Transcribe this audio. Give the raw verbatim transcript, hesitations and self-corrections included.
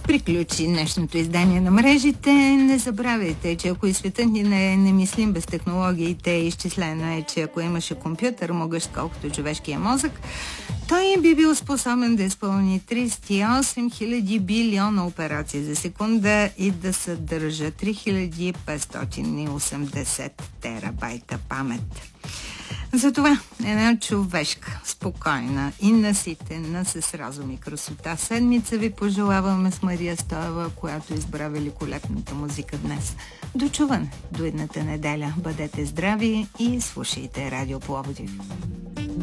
приключи днешното издание на мрежите. Не забравяйте, че ако и светът ни не е немислим без технологиите, изчислено е, че ако имаше компютър, могъщ колкото човешкия мозък, той би бил способен да изпълни тридесет и осем хиляди билиона операции за секунда и да съдържа три хиляди петстотин и осемдесет терабайта памет. Затова една човешка, спокойна и наситена с разум и красота седмица ви пожелаваме с Мария Стоева, която избра великолепната музика днес. До чуване до едната неделя. Бъдете здрави и слушайте Радио Пловдив.